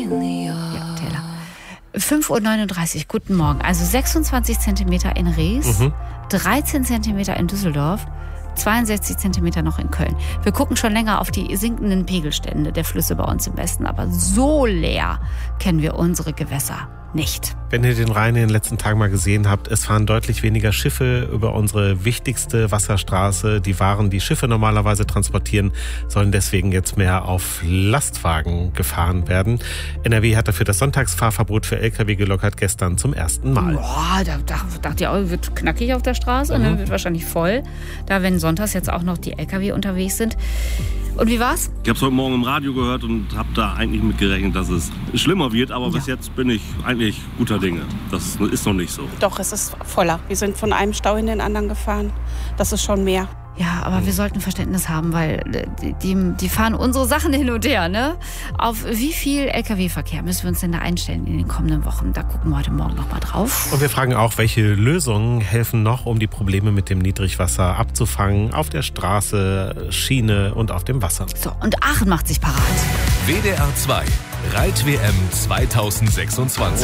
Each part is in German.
Ja, Taylor. 5:39 Uhr, guten Morgen. Also 26 Zentimeter in Rees, 13 Zentimeter in Düsseldorf, 62 Zentimeter noch in Köln. Wir gucken schon länger auf die sinkenden Pegelstände der Flüsse bei uns im Westen, aber so leer kennen wir unsere Gewässer nicht. Wenn ihr den Rhein in den letzten Tagen mal gesehen habt, es fahren deutlich weniger Schiffe über unsere wichtigste Wasserstraße. Die Waren, die Schiffe normalerweise transportieren, sollen deswegen jetzt mehr auf Lastwagen gefahren werden. NRW hat dafür das Sonntagsfahrverbot für Lkw gelockert, gestern zum ersten Mal. Boah, da dachte ich auch, wird knackig auf der Straße, ne? Wird wahrscheinlich voll. Da, wenn sonntags jetzt auch noch die Lkw unterwegs sind. Und wie war's? Ich habe es heute Morgen im Radio gehört und habe da eigentlich mit gerechnet, dass es schlimmer wird. Aber bis jetzt bin ich eigentlich guter Dinge. Das ist noch nicht so. Doch, es ist voller. Wir sind von einem Stau in den anderen gefahren. Das ist schon mehr. Ja, aber wir sollten Verständnis haben, weil die fahren unsere Sachen hin und her, ne? Auf wie viel Lkw-Verkehr müssen wir uns denn da einstellen in den kommenden Wochen? Da gucken wir heute Morgen noch mal drauf. Und wir fragen auch, welche Lösungen helfen noch, um die Probleme mit dem Niedrigwasser abzufangen, auf der Straße, Schiene und auf dem Wasser. So, und Aachen macht sich parat. WDR 2, Reit-WM 2026.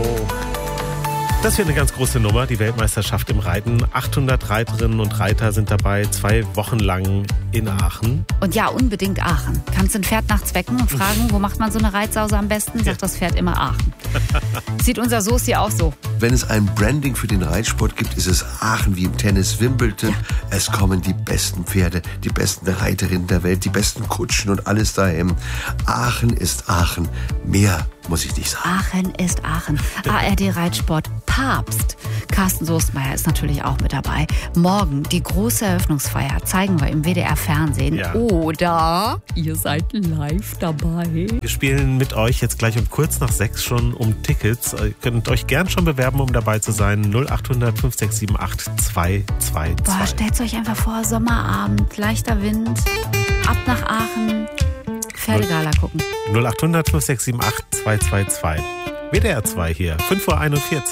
Das wird eine ganz große Nummer, die Weltmeisterschaft im Reiten. 800 Reiterinnen und Reiter sind dabei, 2 Wochen lang in Aachen. Und ja, unbedingt Aachen. Kannst ein Pferd nachts wecken und fragen, wo macht man so eine Reitsause am besten? Sagt das Pferd immer Aachen. Sieht unser Soße auch so. Wenn es ein Branding für den Reitsport gibt, ist es Aachen wie im Tennis Wimbledon. Ja. Es kommen die besten Pferde, die besten Reiterinnen der Welt, die besten Kutschen und alles dahin. Aachen ist Aachen. Mehr muss ich nicht sagen. Aachen ist Aachen. ARD Reitsport Papst. Carsten Soestmeier ist natürlich auch mit dabei. Morgen die große Eröffnungsfeier zeigen wir im WDR Fernsehen. Ja. Oder ihr seid live dabei. Wir spielen mit euch jetzt gleich um kurz nach 6 schon um Tickets. Ihr könnt euch gern schon bewerben, um dabei zu sein. 0800 5678 222. Boah, stellt euch einfach vor, Sommerabend, leichter Wind, ab nach Aachen, Pferdegala gucken. 0800 5678 222. WDR 2 hier, 5:41 Uhr.